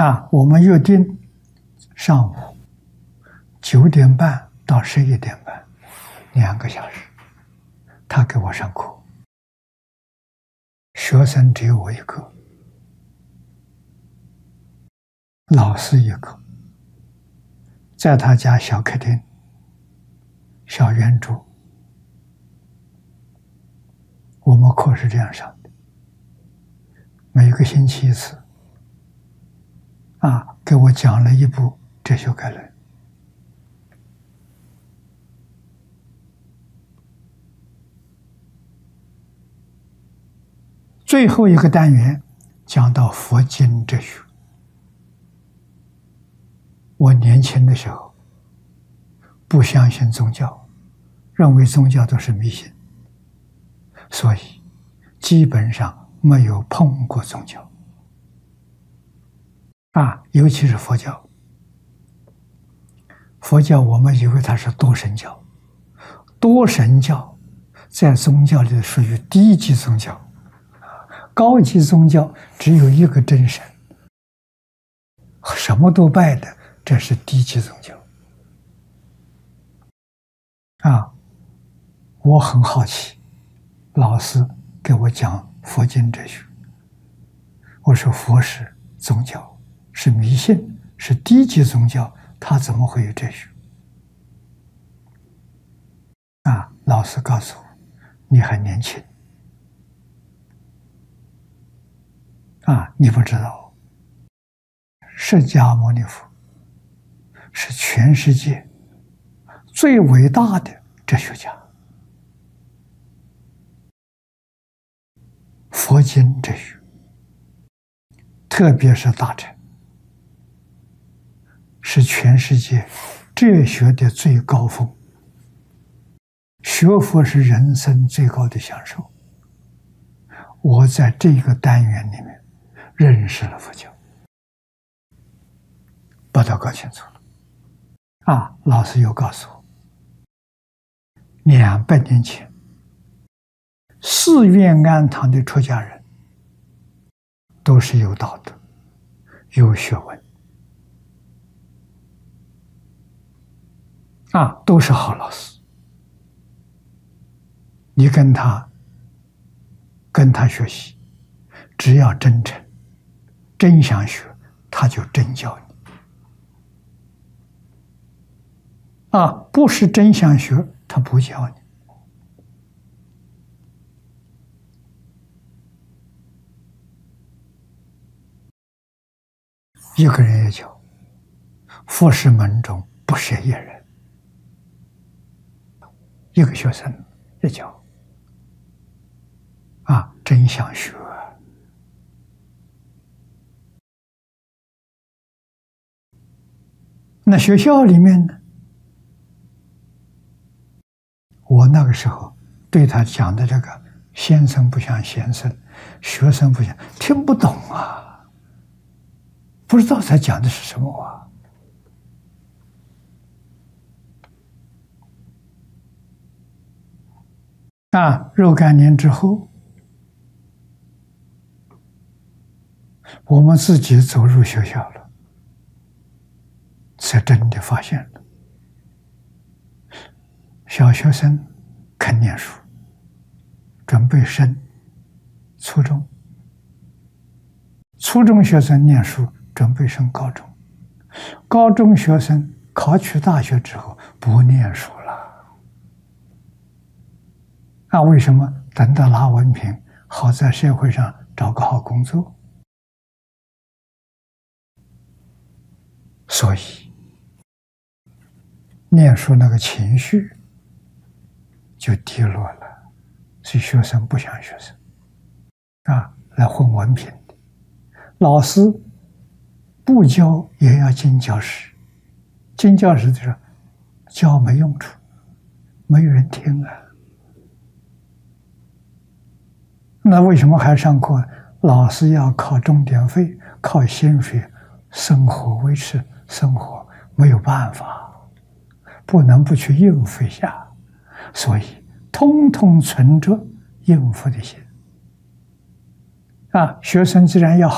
我们约定上午9点半到11点半2个小时，他给我上课，学生只有我一个，老师一个，在他家小客厅、小圆桌，我们课是这样上的，每个星期一次，给我讲了一部哲学概论。最后一个单元讲到佛经哲学。我年轻的时候不相信宗教，认为宗教都是迷信，所以基本上没有碰过宗教。尤其是佛教。佛教我们以为它是多神教，多神教在宗教里属于低级宗教，高级宗教只有一个真神，什么都拜的，这是低级宗教。我很好奇，老师给我讲佛经哲学，我说佛是宗教，是迷信，是低级宗教，他怎么会有哲学？老师告诉我，你还年轻，你不知道，释迦牟尼佛是全世界最伟大的哲学家，佛经哲学，特别是大乘，是全世界哲学的最高峰。学佛是人生最高的享受。我在这个单元里面认识了佛教，把它搞清楚了。老师又告诉我，200年前寺院庵堂的出家人都是有道德、有学问，都是好老师。你跟他学习，只要真诚、真想学，他就真教你。不是真想学，他不教你。一个人也教，佛事门中不舍一人，一个学生也教。真想学。那学校里面呢，我那个时候对他讲的这个先生不像先生，学生不像，听不懂不知道他讲的是什么若干年之后，我们自己走入学校了，才真的发现了，小学生肯念书，准备升初中；初中学生念书，准备升高中；高中学生考取大学之后不念书了。为什么？等到拿文凭，好在社会上找个好工作。所以念书那个情绪就低落了，所以学生不像学生来混文凭的。老师不教也要进教室，进教室的时候教没用处，没有人听那为什么还上课？老师要靠钟点费，靠薪水生活，维持生活，没有办法，不能不去应付一下，所以通通存着应付的心学生既然要